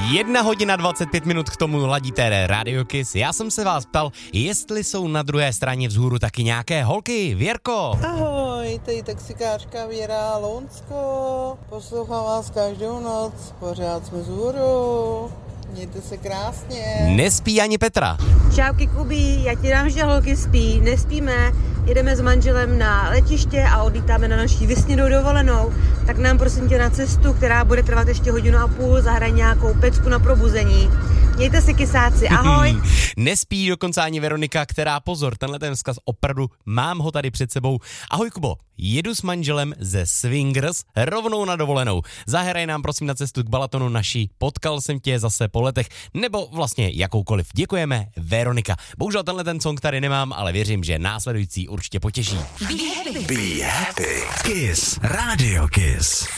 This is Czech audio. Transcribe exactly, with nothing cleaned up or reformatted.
Jedna hodina dvacet pět minut k tomu ladíte Radio Kiss. Já jsem se vás ptal, jestli jsou na druhé straně vzhůru taky nějaké holky. Věrko. Ahoj, tady taxikářka Věra Lounsko. Poslouchám vás každou noc, pořád jsme vzhůru. Mějte se krásně. Nespí ani Petra. Čauky Kubí, já ti dám, že holky spí, nespíme, jedeme s manželem na letiště a odlítáme na naší vysněnou dovolenou, tak nám prosím tě na cestu, která bude trvat ještě hodinu a půl, zahraj nějakou pecku na probuzení. Mějte se, kysáci, ahoj. Nespí dokonce ani Veronika, která, pozor, tenhle ten vzkaz opravdu mám ho tady před sebou. Ahoj Kubo, jedu s manželem ze Swingers rovnou na dovolenou. Zahraj nám prosím na cestu k Balatonu naší, potkal jsem tě zase po letech, nebo vlastně jakoukoliv. Děkujeme, Veronika. Bohužel tenhle ten song tady nemám, ale věřím, že následující určitě potěší. Be happy. Be happy. Kiss. Radio Kiss.